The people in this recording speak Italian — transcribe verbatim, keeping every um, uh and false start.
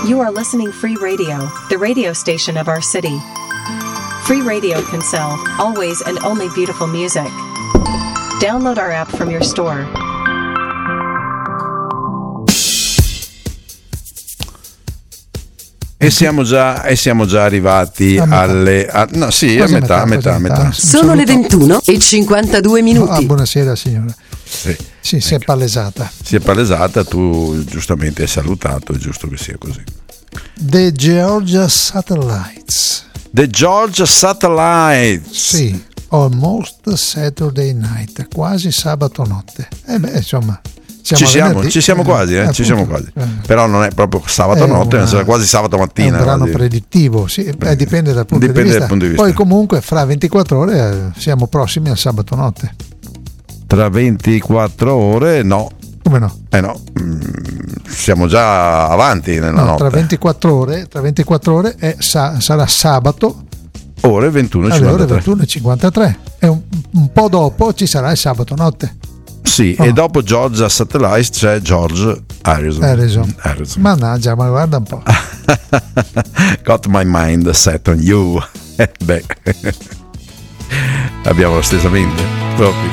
You are listening Free Radio, the radio station of our city. Free Radio Kinsale, always and only beautiful music. Download our app from your store. E siamo già, e siamo già arrivati a alle a, no sì a metà, a metà, a metà. Sono le ventuno e cinquantadue minuti. Ah, buonasera signora. Sì, sì si ecco. è palesata. Si è palesata, tu giustamente hai salutato, è giusto che sia così. The Georgia Satellites. The Georgia Satellites. Sì, Almost Saturday Night, quasi sabato notte. Eh beh, insomma, siamo ci siamo, venerdì. ci siamo quasi, eh, eh, ci siamo appunto. quasi. Eh. Però non è proprio sabato È notte, una- ma quasi sabato mattina. È un brano quasi. predittivo, sì, eh, dipende dal punto, Dipende di vista. dal punto di vista. Poi comunque fra ventiquattro ore eh, siamo prossimi al sabato notte. Tra ventiquattro ore no. Come no? Eh no, mm, siamo già avanti nella No, notte. tra ventiquattro ore, tra ventiquattro ore è sa- sarà sabato Ore ventuno e alle ore cinquantatré. ventuno e cinquantatré e un, un po' dopo ci sarà il sabato notte. Sì, Oh. e dopo Georgia Satellites c'è George Harrison. Harrison. Harrison. Mannaggia, ma guarda un po'. Got my mind set on you. Eh, Beh, abbiamo la stessa mente proprio.